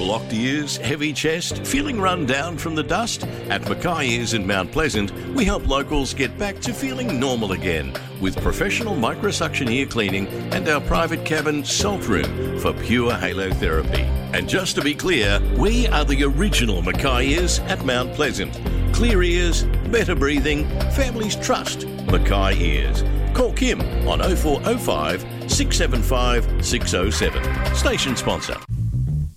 Blocked ears, heavy chest, feeling run down from the dust? At Mackay Ears in Mount Pleasant, we help locals get back to feeling normal again with professional microsuction ear cleaning and our private cabin salt room for pure halo therapy. And just to be clear, we are the original Mackay Ears at Mount Pleasant. Clear ears, better breathing, families trust Mackay Ears. Call Kim on 0405 675 607. Station sponsor.